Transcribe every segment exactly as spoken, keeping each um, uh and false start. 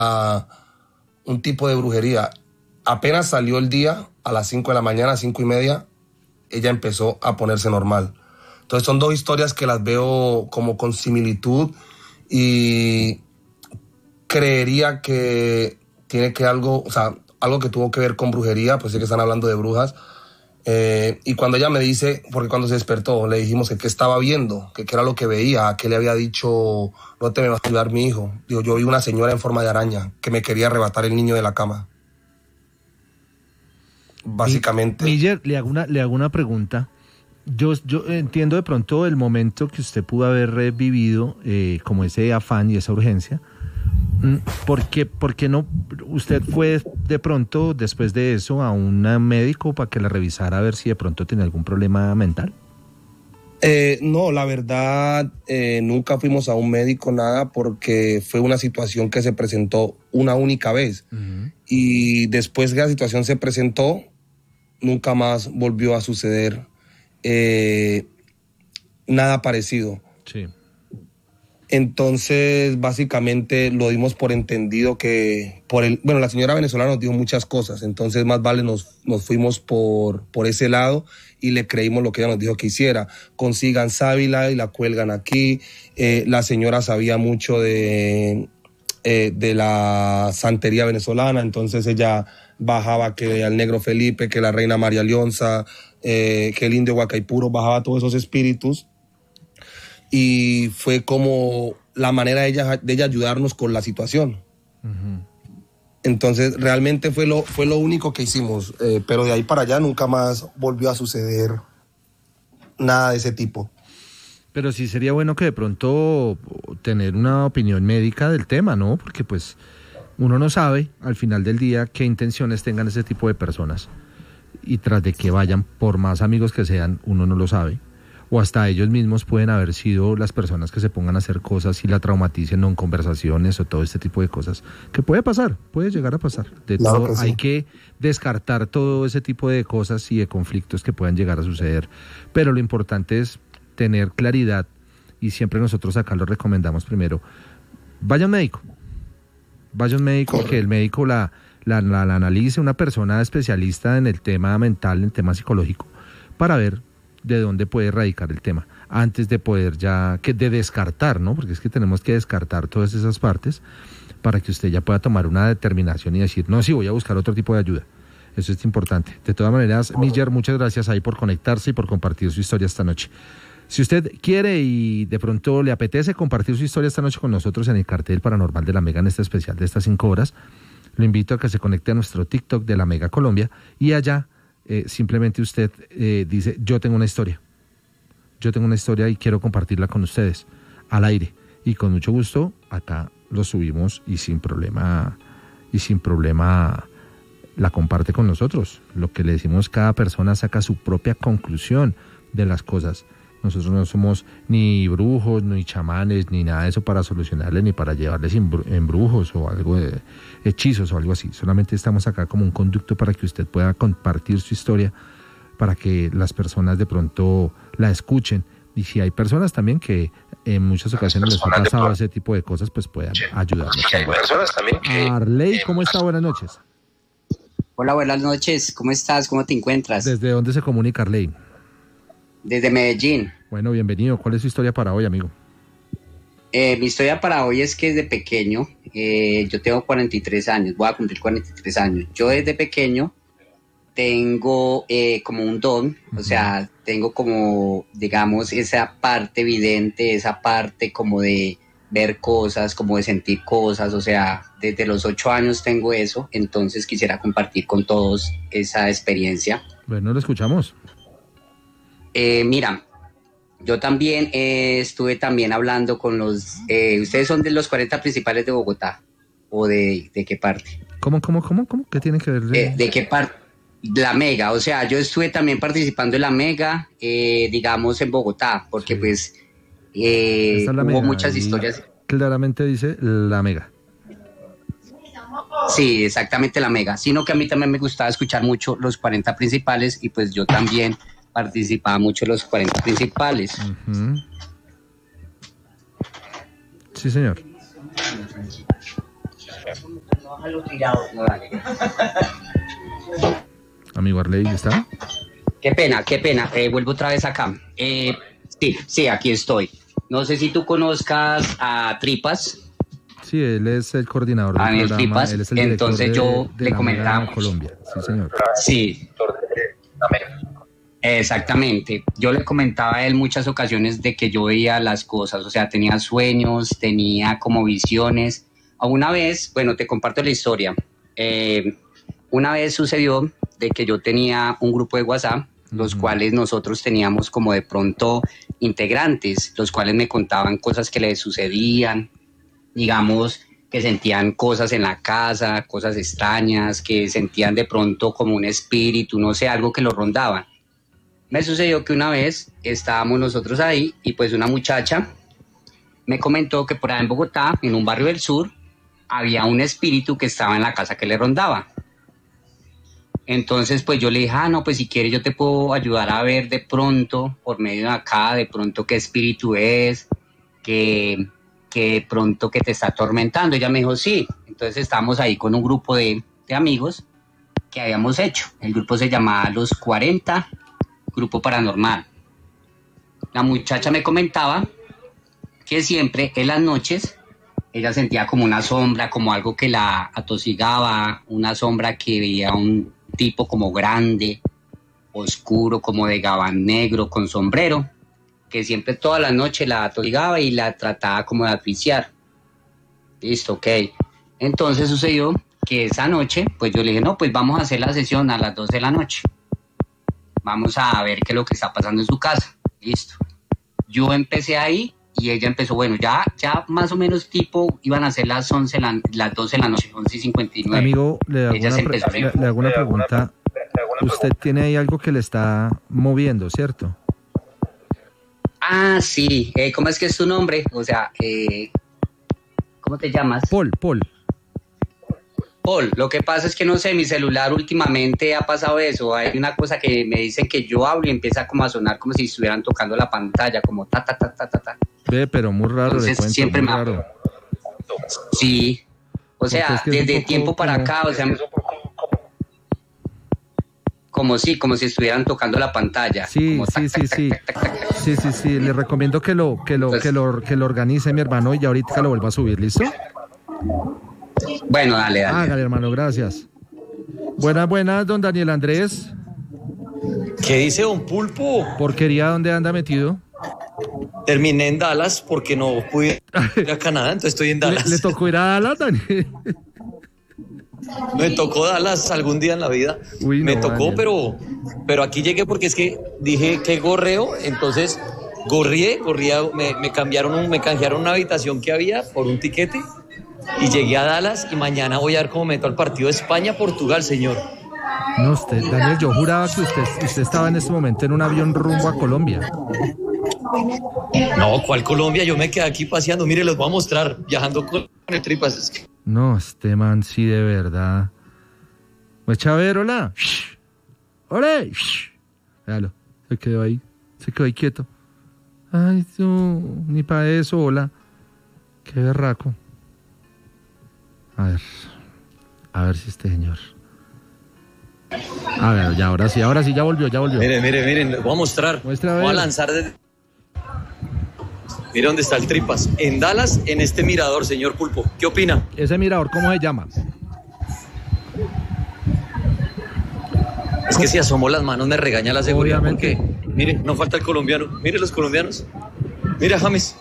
a un tipo de brujería. Apenas salió el día, a las cinco de la mañana, cinco y media, ella empezó a ponerse normal. Entonces son dos historias que las veo como con similitud y creería que tiene que algo, o sea, algo que tuvo que ver con brujería, pues sí que están hablando de brujas. Eh, y cuando ella me dice, porque cuando se despertó, le dijimos que qué estaba viendo, que qué era lo que veía, que le había dicho, no te me vas a ayudar mi hijo. Digo, yo vi una señora en forma de araña que me quería arrebatar el niño de la cama. Básicamente. Miller, le hago una, le hago una pregunta. Yo, yo entiendo de pronto el momento que usted pudo haber eh, vivido, eh, como ese afán y esa urgencia. ¿Por qué, por qué no usted fue de pronto después de eso a un médico para que la revisara a ver si de pronto tiene algún problema mental? Eh, no, la verdad, eh, nunca fuimos a un médico, nada, porque fue una situación que se presentó una única vez. Uh-huh. Y después que la situación se presentó, nunca más volvió a suceder eh, nada parecido. Sí. Entonces, básicamente lo dimos por entendido que, por el, bueno, la señora venezolana nos dijo muchas cosas, entonces más vale nos, nos fuimos por, por ese lado y le creímos lo que ella nos dijo que hiciera. Consigan sábila y la cuelgan aquí. Eh, la señora sabía mucho de, eh, de la santería venezolana, entonces ella bajaba que al negro Felipe, que la reina María Leonza, eh, que el indio Huacaipuro, bajaba todos esos espíritus. Y fue como la manera de ella, de ella ayudarnos con la situación. Uh-huh. Entonces, realmente fue lo, fue lo único que hicimos. Eh, pero de ahí para allá nunca más volvió a suceder nada de ese tipo. Pero sí sería bueno que de pronto tener una opinión médica del tema, ¿no? Porque pues uno no sabe al final del día qué intenciones tengan ese tipo de personas. Y tras de que vayan, por más amigos que sean, uno no lo sabe. O hasta ellos mismos pueden haber sido las personas que se pongan a hacer cosas y la traumaticen, ¿no? En conversaciones o todo este tipo de cosas, que puede pasar, puede llegar a pasar. De claro todo, que sí. Hay que descartar todo ese tipo de cosas y de conflictos que puedan llegar a suceder, pero lo importante es tener claridad y siempre nosotros acá lo recomendamos primero, vaya a un médico, vaya a un médico, Corre. que el médico la, la, la, la analice, una persona especialista en el tema mental, en el tema psicológico, para ver de dónde puede radicar el tema, antes de poder ya, que de descartar, ¿no? Porque es que tenemos que descartar todas esas partes para que usted ya pueda tomar una determinación y decir, no, sí, voy a buscar otro tipo de ayuda. Eso es importante. De todas maneras, Miller, muchas gracias ahí por conectarse y por compartir su historia esta noche. Si usted quiere y de pronto le apetece compartir su historia esta noche con nosotros en el cartel paranormal de la Mega en este especial de estas cinco horas, lo invito a que se conecte a nuestro TikTok de la Mega Colombia y allá Eh, simplemente usted eh, dice, yo tengo una historia, yo tengo una historia y quiero compartirla con ustedes al aire, y con mucho gusto acá lo subimos y sin problema y sin problema la comparte con nosotros. Lo que le decimos, cada persona saca su propia conclusión de las cosas. Nosotros no somos ni brujos, ni chamanes, ni nada de eso para solucionarles, ni para llevarles embrujos o algo de hechizos o algo así. Solamente estamos acá como un conducto para que usted pueda compartir su historia, para que las personas de pronto la escuchen. Y si hay personas también que en muchas ocasiones les ha pasado ese tipo de cosas, pues puedan ayudarnos. Si hay personas también que... Arley, ¿cómo está? Buenas noches. Hola, buenas noches. ¿Cómo estás? ¿Cómo te encuentras? ¿Desde dónde se comunica Arley? Desde Medellín. Bueno, bienvenido. ¿Cuál es su historia para hoy, amigo? Eh, mi historia para hoy es que desde pequeño, eh, yo tengo cuarenta y tres años, voy a cumplir cuarenta y tres años. Yo desde pequeño tengo eh, como un don, uh-huh. O sea, tengo como, digamos, esa parte evidente, esa parte como de ver cosas, como de sentir cosas, o sea, desde los ocho años tengo eso, entonces quisiera compartir con todos esa experiencia. Bueno, lo escuchamos. Eh, mira, yo también eh, estuve también hablando con los... Eh, ¿Ustedes son de los cuarenta principales de Bogotá? ¿O de, de qué parte? ¿Cómo, cómo, cómo, cómo? ¿Qué tiene que ver? De, eh, ¿de qué parte? La Mega, o sea, yo estuve también participando en la Mega, eh, digamos, en Bogotá, porque sí. pues eh, hubo mega, muchas historias. Claramente dice la Mega. Sí, exactamente la Mega, sino que a mí también me gustaba escuchar mucho los cuarenta principales y pues yo también... participaba mucho en los cuarenta principales. Uh-huh. Sí, señor. No, dale. Amigo Arley, ¿está? Qué pena, qué pena. Eh, vuelvo otra vez acá. Eh, sí, sí, aquí estoy. No sé si tú conozcas a Tripas. Sí, él es el coordinador del Daniel programa. Tripas. Él es el director Entonces de, yo de le la Mega comentaba. Colombia. Sí, señor. Sí. Exactamente. Yo le comentaba a él muchas ocasiones de que yo veía las cosas, o sea, tenía sueños, tenía como visiones. Una vez, bueno, te comparto la historia. Eh, una vez sucedió de que yo tenía un grupo de WhatsApp, los uh-huh. cuales nosotros teníamos como de pronto integrantes, los cuales me contaban cosas que les sucedían, digamos, que sentían cosas en la casa, cosas extrañas, que sentían de pronto como un espíritu, no sé, algo que los rondaba. Me sucedió que una vez estábamos nosotros ahí y pues una muchacha me comentó que por allá en Bogotá, en un barrio del sur, había un espíritu que estaba en la casa que le rondaba. Entonces pues yo le dije, ah, no, pues si quieres yo te puedo ayudar a ver de pronto, por medio de acá, de pronto qué espíritu es, que, que de pronto que te está atormentando. Ella me dijo, sí. Entonces estábamos ahí con un grupo de, de amigos que habíamos hecho. El grupo se llamaba Los cuarenta, Grupo Paranormal. La muchacha me comentaba que siempre en las noches ella sentía como una sombra, como algo que la atosigaba, una sombra que veía un tipo como grande, oscuro, como de gabán negro, con sombrero, que siempre toda la noche la atosigaba y la trataba como de asfixiar. Listo, ok. Entonces sucedió que esa noche, pues yo le dije, no, pues vamos a hacer la sesión a las doce de la noche. Vamos a ver qué es lo que está pasando en su casa. Listo. Yo empecé ahí y ella empezó, bueno, ya, ya más o menos tipo, iban a ser las once, la, las doce de la noche, once y cincuenta y nueve. Amigo, le hago, una, pre- le, le hago una pregunta. Usted tiene ahí algo que le está moviendo, ¿cierto? Ah, sí. Eh, ¿Cómo es que es tu nombre? O sea, eh, ¿cómo te llamas? Paul, Paul. Paul, lo que pasa es que no sé, mi celular últimamente ha pasado eso. Hay una cosa que me dicen que yo hablo y empieza como a sonar como si estuvieran tocando la pantalla, como ta, ta, ta, ta, ta, ta. Ve, pero muy raro. Entonces, cuento, siempre muy me raro. Sí. O sea, es que desde tiempo para como... acá, o sea, como si, como si estuvieran tocando la pantalla. Sí, como sí, tac, sí, tac, sí. Tac, tac, tac, tac. Sí, sí, sí. Le recomiendo que lo, que lo, Entonces, que lo, que lo organice, mi hermano, y ya ahorita lo vuelva a subir, ¿listo? Bueno, dale, dale. Hágale, hermano, gracias. Buenas, buenas, don Daniel Andrés. ¿Qué dice don Pulpo? ¿Porquería dónde anda metido? Terminé en Dallas porque no pude ir a Canadá, entonces estoy en Dallas. ¿Le, le tocó ir a Dallas, Daniel? Me tocó Dallas algún día en la vida. Uy, no, me tocó, Daniel. pero pero aquí llegué porque es que dije que gorreo, entonces gorrié, gorría, me, me cambiaron un, me canjearon una habitación que había por un tiquete y llegué a Dallas y mañana voy a ver cómo meto al partido de España-Portugal, señor. No, usted, Daniel, yo juraba que usted, usted estaba en este momento en un avión rumbo a Colombia. No, ¿cuál Colombia? Yo me quedé aquí paseando, mire, les voy a mostrar, viajando con el Tripas. No, este man sí, de verdad. Pues Chaver, hola. ¡Hola! Véalo, se quedó ahí, se quedó ahí quieto. Ay, no, ni para eso, hola. Qué berraco. A ver, a ver si este señor... A ver, ya, ahora sí, ahora sí, ya volvió, ya volvió. Miren, miren, miren, les voy a mostrar. Muestra, a voy a lanzar desde... Mire dónde está el Tripas. En Dallas, en este mirador, señor Pulpo. ¿Qué opina? Ese mirador, ¿cómo se llama? Es que si asomo las manos me regaña la seguridad. Obviamente. Porque, mire, no falta el colombiano. Mire los colombianos. Mira, James.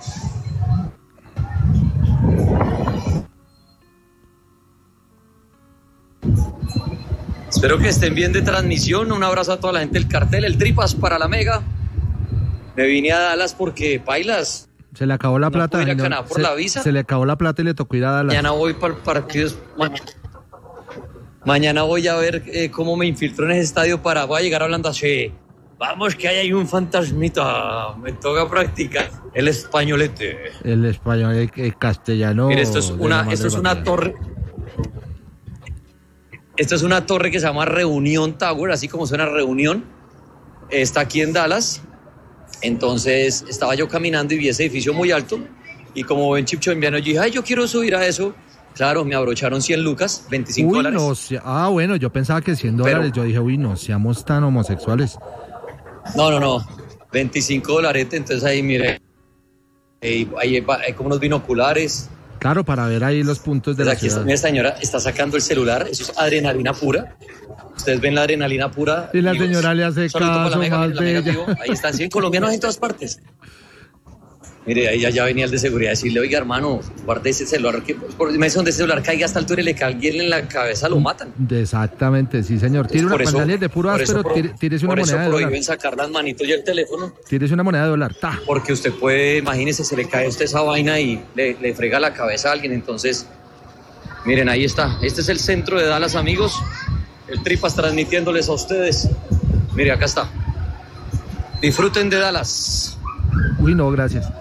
Espero que estén bien de transmisión. Un abrazo a toda la gente del cartel. El Tripas para la Mega. Me vine a Dallas porque, pailas. Se le acabó la no plata. Ir a Canadá por se, la visa. Se le acabó la plata y le tocó ir a Dallas. Mañana voy para el partido. Mañana voy a ver eh, cómo me infiltro en ese estadio para... Voy a llegar hablando así. Vamos, que hay ahí un fantasmita. Me toca practicar el españolete. El español, el, el castellano. Mira, esto es una, esto es una torre... Esto es una torre que se llama Reunión Tower, así como suena Reunión. Está aquí en Dallas. Entonces estaba yo caminando y vi ese edificio muy alto. Y como ven chipchombiano, yo dije, ay, yo quiero subir a eso. Claro, me abrocharon cien lucas, veinticinco uy, dólares. No, sea, ah, bueno, yo pensaba que cien dólares. Pero, yo dije, uy, no seamos tan homosexuales. No, no, no. veinticinco dólares, entonces ahí, mire. Ahí, ahí hay, hay como unos binoculares. Claro, para ver ahí los puntos de entonces la ciudad. Aquí esta señora está sacando el celular. Eso es adrenalina pura. Ustedes ven la adrenalina pura. Y la Dios. Señora le hace caso más bella. Ahí están, sí, colombianos en todas partes. Mire, ahí allá venía el de seguridad a decirle, oiga, hermano, guarde ese celular, que por me donde ese celular caiga a esta altura y le caiga alguien en la cabeza, lo matan. Exactamente, sí, señor. Tire una pandalía de puro áspero, tírese una moneda de dólar. Por eso prohíben sacar las manitos y el teléfono. Tírese una moneda de dólar, ta. Porque usted puede, imagínese, se le cae a usted esa vaina y le, le frega la cabeza a alguien, entonces, miren, ahí está. Este es el centro de Dallas, amigos. El Tripas transmitiéndoles a ustedes. Mire, acá está. Disfruten de Dallas. Uy, no, gracias.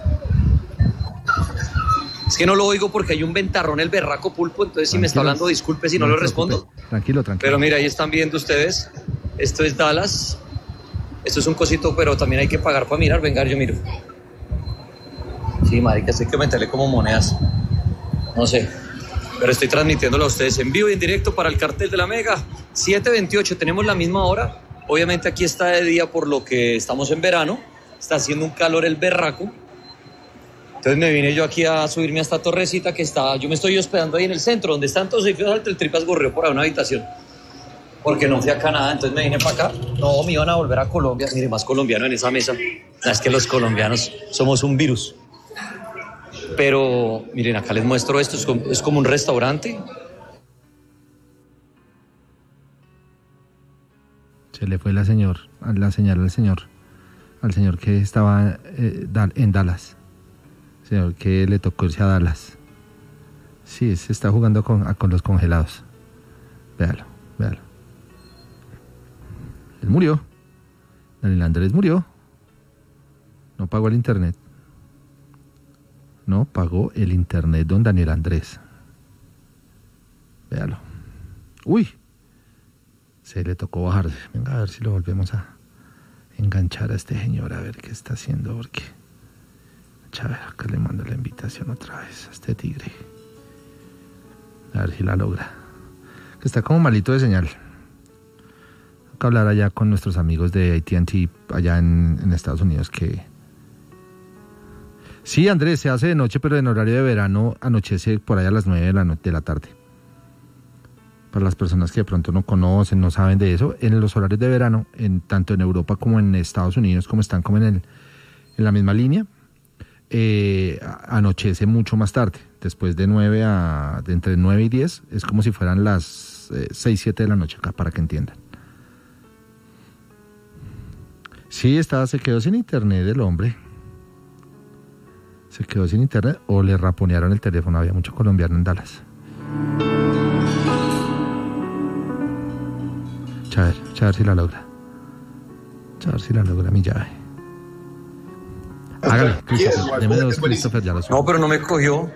Es que no lo oigo porque hay un ventarrón, el berraco pulpo, entonces tranquilo, si me está hablando, disculpe si no, no lo respondo. Tranquilo, tranquilo. Pero mira, ahí están viendo ustedes, esto es Dallas, esto es un cosito, pero también hay que pagar para mirar, venga, yo miro. Sí, marica, hay que meterle como monedas, no sé, pero estoy transmitiéndolo a ustedes en vivo y en directo para el cartel de la Mega, siete veintiocho, tenemos la misma hora, obviamente aquí está de día por lo que estamos en verano, está haciendo un calor el berraco. Entonces me vine yo aquí a subirme a esta torrecita que está, yo me estoy hospedando ahí en el centro, donde están todos los el Tripas gorrió por ahí una habitación, porque no fui a Canadá, entonces me vine para acá. No, me iban a volver a Colombia, mire, más colombiano en esa mesa. Es que los colombianos somos un virus. Pero, miren, acá les muestro esto, es como, es como un restaurante. Se le fue la señor, la señal al señor, al señor que estaba eh, en Dallas. Señor, que le tocó irse a Dallas. Sí, se está jugando con, con los congelados. Véalo, véalo. Él murió. Daniel Andrés murió. No pagó el internet. No pagó el internet, don Daniel Andrés. Véalo. Uy. Se le tocó bajarse. Venga, a ver si lo volvemos a enganchar a este señor, a ver qué está haciendo, porque... Chávez, acá le mando la invitación otra vez a este tigre. A ver si la logra. Que está como malito de señal. Hay que hablar allá con nuestros amigos de A T and T allá en, en Estados Unidos que... Sí, Andrés, se hace de noche, pero en horario de verano anochece por allá a las nueve de la, no- de la tarde. Para las personas que de pronto no conocen, no saben de eso, en los horarios de verano, en, tanto en Europa como en Estados Unidos, como están como en, el, en la misma línea, Eh, anochece mucho más tarde, después de nueve a de entre nueve y diez, es como si fueran las eh, seis, siete de la noche acá, para que entiendan. Sí, estaba, se quedó sin internet el hombre. Se quedó sin internet o le raponearon el teléfono, había mucho colombiano en Dallas. A ver, a ver si la logra. A ver si la logra mi llave. Hágale, Christopher. Deme dos, Christopher, ya lo subo. No, pero no me cogió.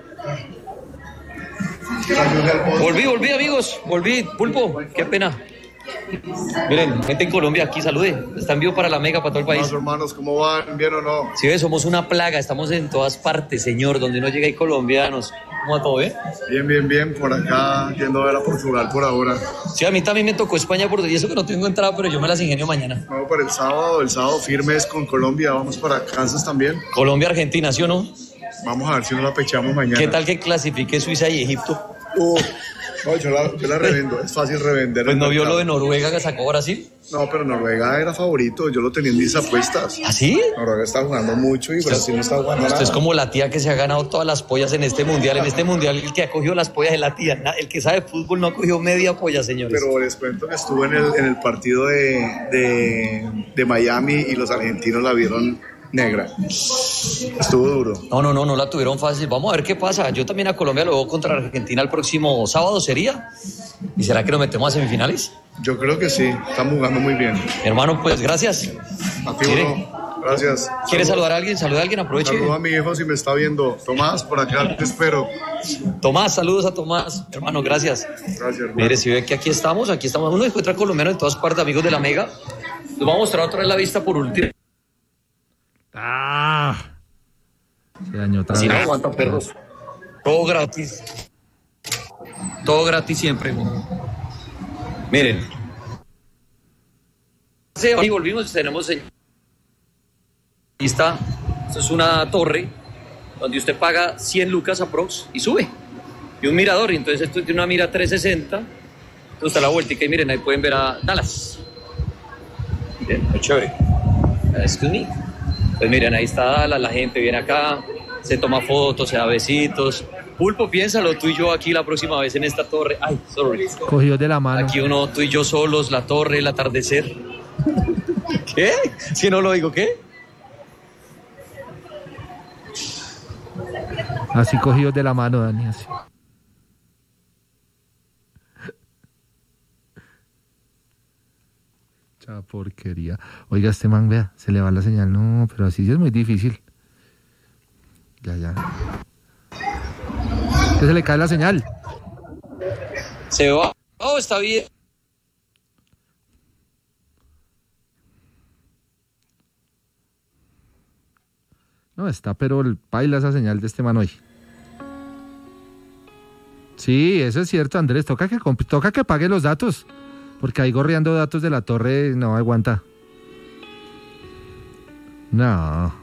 Volví, volví, amigos. Volví, Pulpo. Qué pena. Miren, gente en Colombia, aquí salude. Está en vivo para la Mega, para todo el país. Hermanos, hermanos, ¿cómo van? ¿Bien o no? Si ves, somos una plaga. Estamos en todas partes, señor. Donde no llega hay colombianos. ¿Cómo va todo, eh? Bien, bien, bien. Por acá, yendo a ver a Portugal por ahora. Sí, a mí también me tocó España por y eso que no tengo entrada, pero yo me las ingenio mañana. Vamos para el sábado. El sábado firmes con Colombia. Vamos para Kansas también. Colombia, Argentina, ¿sí o no? Vamos a ver si nos la pechamos mañana. ¿Qué tal que clasifique Suiza y Egipto? Uh, no, yo la, yo la revendo. Es fácil revender. Pues no vio lo de Noruega que sacó Brasil. No, pero Noruega era favorito. Yo lo tenía en mis apuestas. ¿Ah, sí? Noruega está jugando mucho y Brasil no está jugando Esto nada. es como la tía que se ha ganado todas las pollas en este mundial. En este mundial el que ha cogido las pollas es la tía. El que sabe fútbol no ha cogido media polla, señores. Pero les cuento que estuve en el, en el partido de, de, de Miami y los argentinos la vieron negra. Estuvo duro. No, no, no, no la tuvieron fácil. Vamos a ver qué pasa. Yo también a Colombia lo veo contra Argentina el próximo sábado, ¿sería? ¿Y será que nos metemos a semifinales? Yo creo que sí. Estamos jugando muy bien. Hermano, pues gracias. A ti, Mire, bro. Gracias. ¿Quiere saludar a alguien? Saluda a alguien, aproveche. Saludo a mi hijo si me está viendo. Tomás, por acá te espero. Tomás, saludos a Tomás. Hermano, gracias. Gracias, hermano. Mire, si ve que aquí estamos, aquí estamos. Uno encuentra colombiano en todas partes, amigos de la Mega. Les voy a mostrar otra vez la vista por último. ¡Ah! Se dañó otra Así no vez. aguanta, perros. Todo gratis. Todo gratis siempre. Miren. Y volvimos, tenemos... Ahí está. Esto es una torre donde usted paga cien lucas aprox y sube. Y un mirador, y entonces esto tiene una mira trescientos sesenta. Entonces está la vueltica y miren, ahí pueden ver a Dallas. Miren, muy chévere. Excuse me. Pues miren, ahí está Dallas, la gente viene acá, se toma fotos, se da besitos. Pulpo, piénsalo, tú y yo aquí la próxima vez en esta torre. Ay, sorry. Cogidos de la mano. Aquí uno, tú y yo solos, la torre, el atardecer. ¿Qué? Si no lo digo, ¿qué? Así cogidos de la mano, Dani, así. Cha porquería. Oiga, este man, vea, se le va la señal. No, pero así sí es muy difícil. Ya, ya. Que se le cae la señal. Se va. Oh, está bien. No, está, pero el paila esa señal de este man hoy. Sí, eso es cierto, Andrés. Toca que, toca que pague los datos. Porque ahí gorreando datos de la torre no aguanta. No.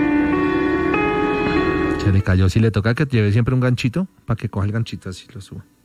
Se le cayó. Si le toca que lleve siempre un ganchito, para que coja el ganchito así lo suba.